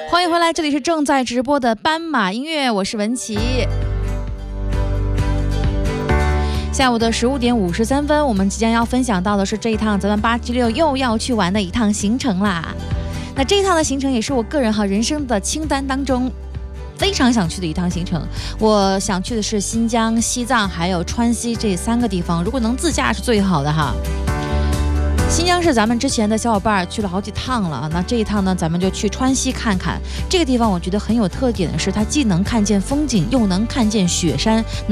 欢迎回来，这里是正在直播的斑马音乐，我是文琪。下午的15点53分，我们即将要分享到的是这一趟咱们876又要去玩的一趟行程啦。那这一趟的行程也是我个人人生的清单当中非常想去的一趟行程。我想去的是新疆、西藏还有川西这3个地方，如果能自驾是最好的哈。新疆是咱们之前的小伙伴去了好几趟了，那这一趟呢，咱们就去川西看看。这个地方我觉得很有特点的是，它既能看见风景，又能看见雪山。